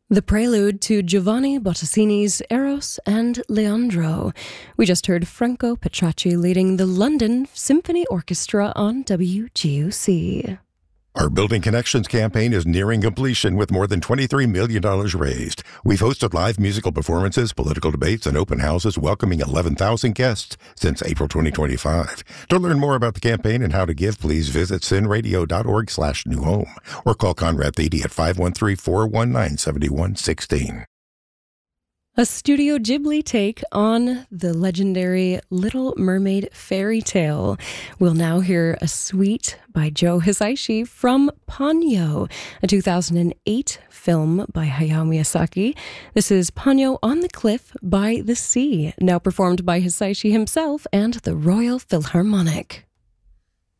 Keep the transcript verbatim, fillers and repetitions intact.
The prelude to Giovanni Bottesini's Eros and Leandro. We just heard Franco Petracci leading the London Symphony Orchestra on W G U C. Our Building Connections campaign is nearing completion with more than twenty-three million dollars raised. We've hosted live musical performances, political debates, and open houses welcoming eleven thousand guests since April twenty twenty-five. To learn more about the campaign and how to give, please visit sinradio.org slash new home or call Conrad Thede at five one three, four one nine, seven one one six. A Studio Ghibli take on the legendary Little Mermaid fairy tale. We'll now hear a suite by Joe Hisaishi from Ponyo, a two thousand eight film by Hayao Miyazaki. This is Ponyo on the Cliff by the Sea, now performed by Hisaishi himself and the Royal Philharmonic.